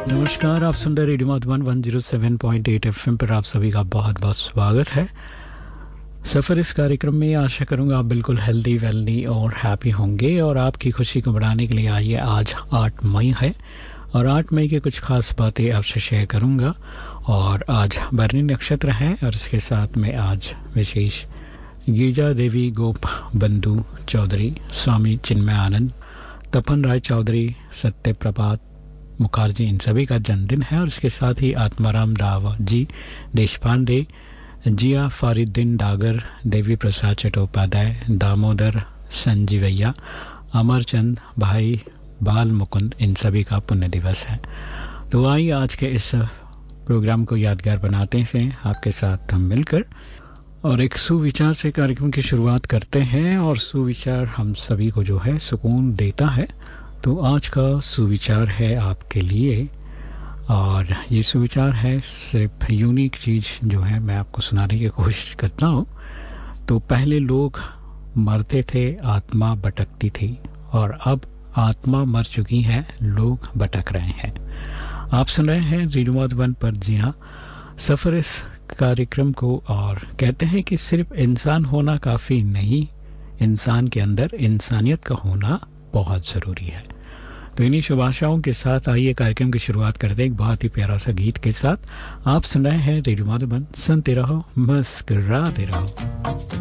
नमस्कार, आप सुन रहे रेडियो मधुबन 107.8 एफएम पर आप सभी का बहुत बहुत स्वागत है। सफ़र इस कार्यक्रम में आशा करूंगा आप बिल्कुल हेल्दी वेल्दी और हैप्पी होंगे और आपकी खुशी को बढ़ाने के लिए आइए, आज 8 मई है और 8 मई की कुछ खास बातें आपसे शेयर करूंगा। और आज भरणी नक्षत्र है और इसके साथ में आज विशेष गीजा देवी गोप बंधु चौधरी, स्वामी चिन्मय आनंद, तपन राय चौधरी, सत्य प्रभात मुखर्जी, इन सभी का जन्मदिन है। और इसके साथ ही आत्माराम राव जी देशपांडे, जिया फारिद्दीन डागर, देवी प्रसाद चट्टोपाध्याय, दामोदर संजीवैया, अमरचंद भाई, बाल मुकुंद, इन सभी का पुण्य दिवस है। तो आइए आज के इस प्रोग्राम को यादगार बनाते हैं आपके साथ हम मिलकर और एक सुविचार से कार्यक्रम की शुरुआत करते हैं। और सुविचार हम सभी को जो है सुकून देता है। तो आज का सुविचार है आपके लिए और ये सुविचार है सिर्फ यूनिक चीज़ जो है मैं आपको सुनाने की कोशिश करता हूँ। तो पहले लोग मरते थे, आत्मा भटकती थी और अब आत्मा मर चुकी है, लोग भटक रहे हैं। आप सुन रहे हैं रेडियो मधुबन पर, जी हाँ, सफ़र इस कार्यक्रम को। और कहते हैं कि सिर्फ इंसान होना काफ़ी नहीं, इंसान के अंदर इंसानियत का होना बहुत ज़रूरी है। तो इन्हीं शुभ आशाओं के साथ आइए कार्यक्रम की शुरुआत करते हैं एक बहुत ही प्यारा सा गीत के साथ। आप सुन रहे हैं रेडियो मधुबन, सुनते रहो, मुस्कुराते रहो।